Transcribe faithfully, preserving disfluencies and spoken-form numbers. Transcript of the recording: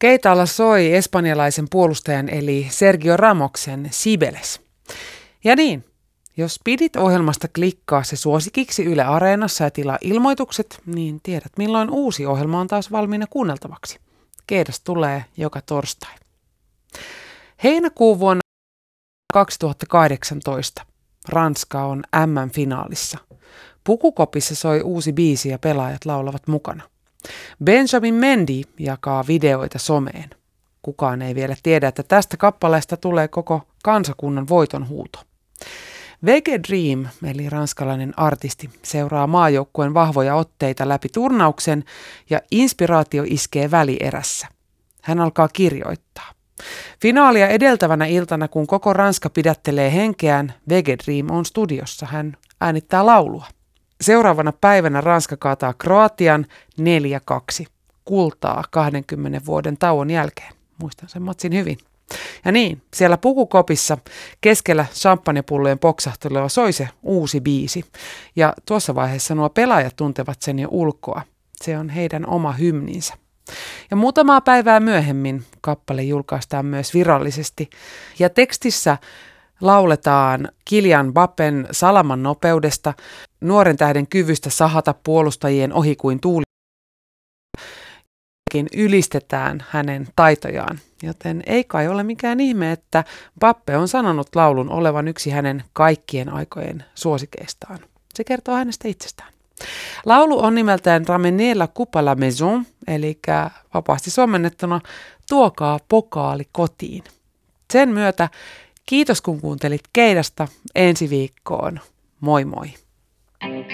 Keitalla soi espanjalaisen puolustajan eli Sergio Ramoksen Cibeles. Ja niin, jos pidit ohjelmasta klikkaa se suosikiksi Yle Areenassa ja tilaa ilmoitukset, niin tiedät milloin uusi ohjelma on taas valmiina kuunneltavaksi. Keidas tulee joka torstai. Heinäkuun vuonna kaksituhattakahdeksantoista Ranska on äm äm-finaalissa. Pukukopissa soi uusi biisi ja pelaajat laulavat mukana. Benjamin Mendy jakaa videoita someen. Kukaan ei vielä tiedä, että tästä kappaleesta tulee koko kansakunnan voitonhuuto. Vege Dream, eli ranskalainen artisti, seuraa maajoukkueen vahvoja otteita läpi turnauksen ja inspiraatio iskee välierässä. Hän alkaa kirjoittaa. Finaalia edeltävänä iltana, kun koko Ranska pidättelee henkeään, Vege Dream on studiossa. Hän äänittää laulua. Seuraavana päivänä Ranska kaataa Kroatian neljä kaksi. Kultaa kahdenkymmenen vuoden tauon jälkeen. Muistan sen matsin hyvin. Ja niin, siellä pukukopissa keskellä champagnepullojen poksahtelua soi se uusi biisi. Ja tuossa vaiheessa nuo pelaajat tuntevat sen jo ulkoa. Se on heidän oma hymninsä. Ja muutamaa päivää myöhemmin kappale julkaistaan myös virallisesti. Ja tekstissä lauletaan Kylian Mbappen salaman nopeudesta, nuoren tähden kyvystä sahata puolustajien ohi kuin tuuli. Ylistetään hänen taitojaan, joten ei kai ole mikään ihme, että Mbappe on sanonut laulun olevan yksi hänen kaikkien aikojen suosikeistaan. Se kertoo hänestä itsestään. Laulu on nimeltään Ramenez la coupe à la maison, eli vapaasti suomennettuna tuokaa pokaali kotiin. Sen myötä kiitos kun kuuntelit Keidasta ensi viikkoon. Moi moi!